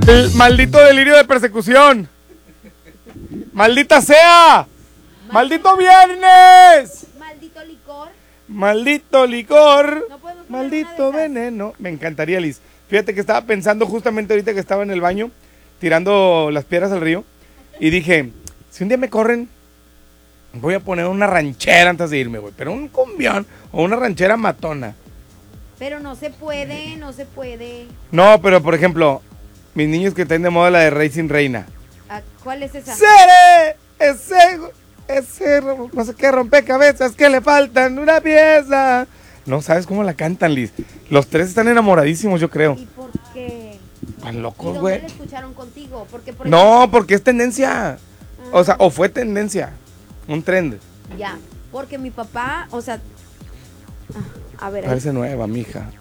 Maldito delirio de persecución. Maldita sea. Maldito viernes. Maldito licor. Maldito licor. No podemos poner Maldito una de esas. veneno. Me encantaría, Liz. Fíjate que estaba pensando justamente ahorita que estaba en el baño tirando las piedras al río y dije, si un día me corren, voy a poner una ranchera antes de irme, güey, pero un cumbión o una ranchera matona. Pero no se puede, no se puede. No, pero por ejemplo, mis niños que están de moda la de Racing Reina. Ah, ¿cuál es esa? ¡Seré! Ese, no sé qué, rompecabezas, que le faltan una pieza. No sabes cómo la cantan, Liz. Los tres están enamoradísimos, yo creo. ¿Y por qué? Están ¿Y locos, dónde güey. la escucharon contigo? Porque por No, porque es tendencia. O sea, o fue tendencia. Un trend. Ya, porque mi papá, o sea... a ver, ahí. Parece nueva, mija.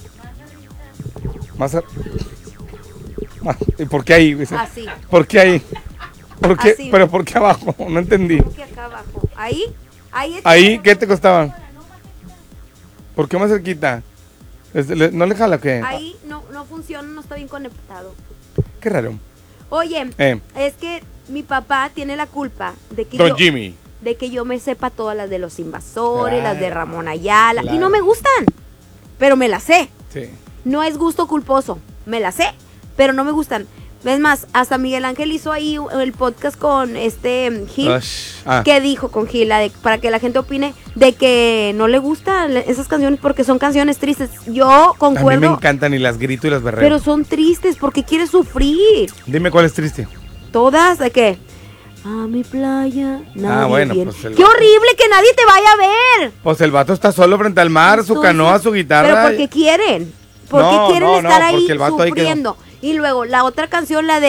¿Y por qué ahí? Así. ¿Por qué ahí? ¿Por qué? Así. ¿Pero por qué abajo? No entendí. ¿Cómo que acá abajo? ¿Ahí? Ahí. ¿Ahí qué te costaban? ¿Por qué más cerquita? ¿No le jala o qué? Ahí no funciona, no está bien conectado. Qué raro. Oye, es que mi papá tiene la culpa de que Don Jimmy. de que yo me sepa todas las de Los Invasores, Claro. las de Ramón Ayala, y Claro. no me gustan, pero me las sé. Sí. No es gusto culposo, me las sé, pero no me gustan. Es más, hasta Miguel Ángel hizo ahí el podcast con Gil, que dijo con Gil, para que la gente opine de que no le gustan esas canciones porque son canciones tristes. Yo A mí concuerdo, me encantan y las grito y las berreo. pero son tristes porque quieres sufrir. Dime cuál es triste. Todas, ¿de qué? A mi playa, nadie bueno, viene. pues el ¡Qué vato. horrible que nadie te vaya a ver! Pues el vato está solo frente al mar, su Entonces, canoa, su guitarra. ¿Pero por qué quieren? ¿Por qué No, quieren no, estar no, ahí porque el vato ahí quedó. sufriendo? Y luego, la otra canción, la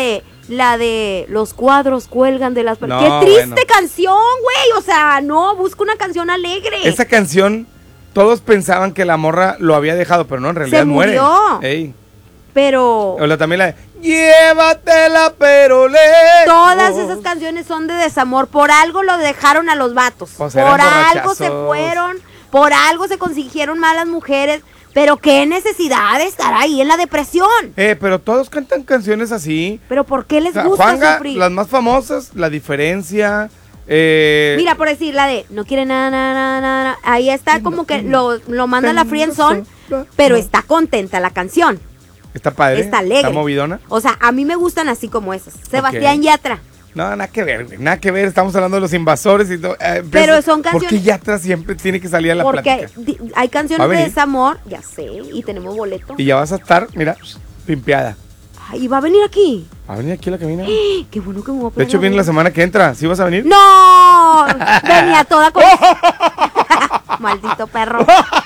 de los cuadros cuelgan de las... No, ¡Qué triste bueno. canción, güey! O sea, no, busca una canción alegre. Esa canción, todos pensaban que la morra lo había dejado, pero no, en realidad muere. murió. Ey. Pero O también la de llévatela, pero lejos. todas esas canciones son de desamor. Por algo lo dejaron a los vatos. Pues eran Por algo se borrachazos. fueron. Por algo se consiguieron malas mujeres. Pero qué necesidad de estar ahí en la depresión. Pero todos cantan canciones así. Pero ¿por qué les O sea, gusta Juanga, sufrir? las más famosas, La Diferencia. Mira, por decir, la de no quiere nada, nada, nada, nada. Ahí está como que lo manda a la friendzone, pero está contenta la canción. Está padre. Está alegre. Está movidona. O sea, a mí me gustan así como esas. Sebastián Yatra. No, nada que ver, güey, nada que ver. Estamos hablando de Los Invasores y todo. Pero son ¿Por canciones- qué Yatra siempre tiene que salir a la Porque plática? hay Va canciones a de venir. desamor, ya sé, y tenemos boleto. Y ya vas a estar, mira, limpiada. Ay, va a venir aquí. ¿Va a venir aquí a la cabina? Qué bueno que me voy a De poner hecho, a viene la ver. semana que entra. ¿Sí vas a venir? ¡No! Venía toda con... Maldito perro.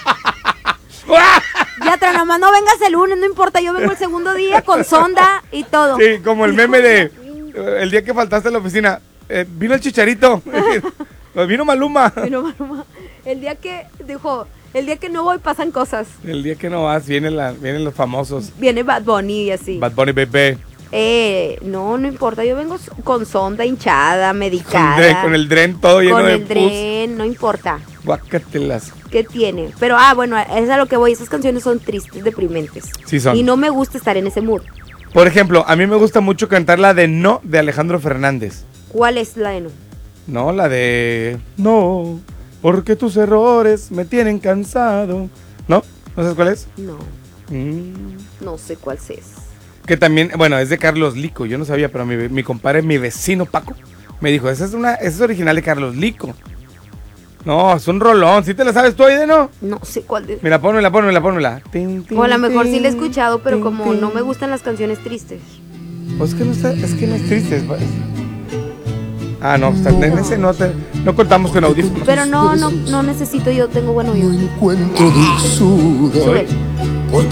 Yatra, nomás no vengas el lunes, no importa, yo vengo el segundo día con sonda y todo. Sí, como el meme de el día que faltaste a la oficina. Vino el Chicharito. Vino Maluma. Pero, Maluma, el día que no voy pasan cosas. El día que no vas, vienen los famosos. Viene Bad Bunny y así. Bad Bunny Bebé. No importa, yo vengo con sonda hinchada, medicada. Con el dren todo lleno con de el dren, no importa. Guácatelas. ¿Qué tiene? Pero, bueno, es a lo que voy. Esas canciones son tristes, deprimentes. Sí son. Y no me gusta estar en ese mood. Por ejemplo, a mí me gusta mucho cantar la de No de Alejandro Fernández. ¿Cuál es la de no? No, la de No, porque tus errores me tienen cansado. ¿No? ¿No sabes cuál es? No, no sé cuál es. Que también, bueno, es de Carlos Lico. Yo no sabía, pero mi compadre, mi vecino Paco, me dijo, esa es original de Carlos Lico. No, es un rolón. ¿Sí te la sabes tú, Aide, no? No sé cuál es. Mira, pónmela. Tin, tin, O a lo mejor sí la he tin, escuchado, pero tin, como tin. no me gustan las canciones tristes. Pues que no es triste. No, en ese no contamos con audífonos. Pero no necesito, yo tengo buen oído. Encuentro dulzura, Súbele. porque